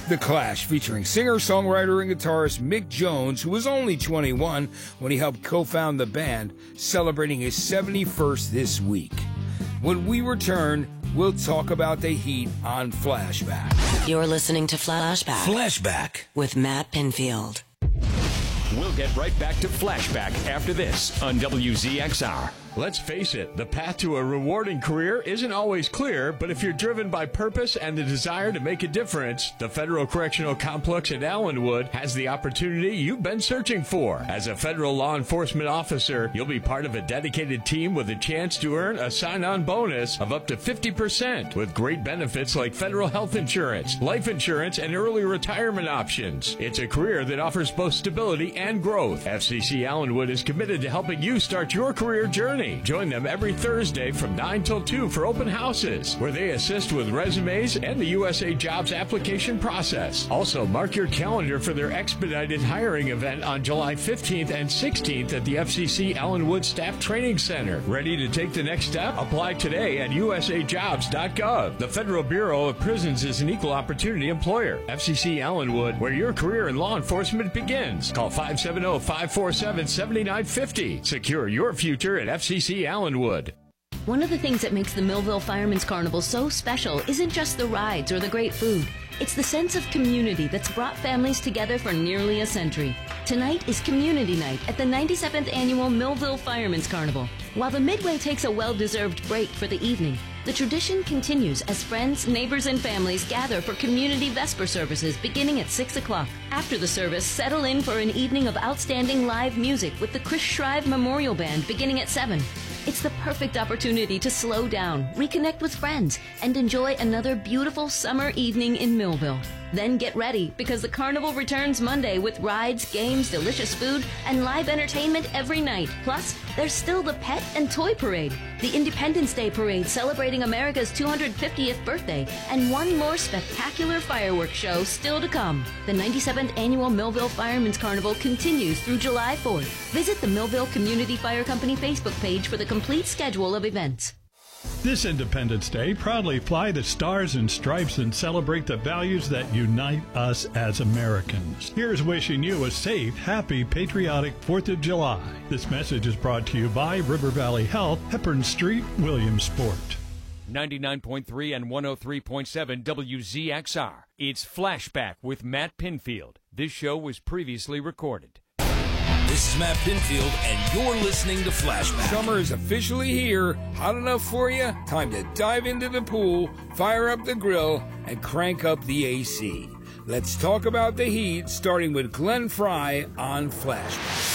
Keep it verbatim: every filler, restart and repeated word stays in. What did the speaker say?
The Clash, featuring singer-songwriter and guitarist Mick Jones, who was only twenty-one when he helped co-found the band, celebrating his seventy-first this week. When we return, we'll talk about the Heat on Flashback. You're listening to Flashback. Flashback with Matt Pinfield. We'll get right back to Flashback after this on W Z X R. Let's face it, the path to a rewarding career isn't always clear, but if you're driven by purpose and the desire to make a difference, the Federal Correctional Complex at Allenwood has the opportunity you've been searching for. As a federal law enforcement officer, you'll be part of a dedicated team with a chance to earn a sign-on bonus of up to fifty percent, with great benefits like federal health insurance, life insurance, and early retirement options. It's a career that offers both stability and growth. F C C Allenwood is committed to helping you start your career journey. Join them every Thursday from nine till two for open houses, where they assist with resumes and the U S A Jobs application process. Also, mark your calendar for their expedited hiring event on July fifteenth and sixteenth at the F C C Allenwood Staff Training Center. Ready to take the next step? Apply today at U S A jobs dot gov. The Federal Bureau of Prisons is an equal opportunity employer. F C C Allenwood, where your career in law enforcement begins. Call five seven zero, five four seven, seven nine five zero. Secure your future at F C C Allenwood. One of the things that makes the Millville Fireman's Carnival so special isn't just the rides or the great food. It's the sense of community that's brought families together for nearly a century. Tonight is Community Night at the ninety-seventh Annual Millville Fireman's Carnival. While the Midway takes a well-deserved break for the evening, the tradition continues as friends, neighbors, and families gather for community Vesper services beginning at six o'clock. After the service, settle in for an evening of outstanding live music with the Chris Shrive Memorial Band beginning at seven. It's the perfect opportunity to slow down, reconnect with friends, and enjoy another beautiful summer evening in Millville. Then get ready, because the carnival returns Monday with rides, games, delicious food, and live entertainment every night. Plus, there's still the Pet and Toy Parade, the Independence Day Parade celebrating America's two hundred fiftieth birthday, and one more spectacular fireworks show still to come. The ninety-seventh Annual Millville Fireman's Carnival continues through July fourth. Visit the Millville Community Fire Company Facebook page for the complete schedule of events. This Independence Day, proudly fly the stars and stripes and celebrate the values that unite us as Americans. Here's wishing you a safe, happy, patriotic fourth of July. This message is brought to you by River Valley Health, Hepburn Street, Williamsport. ninety-nine point three and one oh three point seven W Z X R. It's Flashback with Matt Pinfield. This show was previously recorded. This is Matt Pinfield, and you're listening to Flashback. Summer is officially here. Hot enough for you? Time to dive into the pool, fire up the grill, and crank up the A C. Let's talk about the Heat, starting with Glenn Frey on Flashback.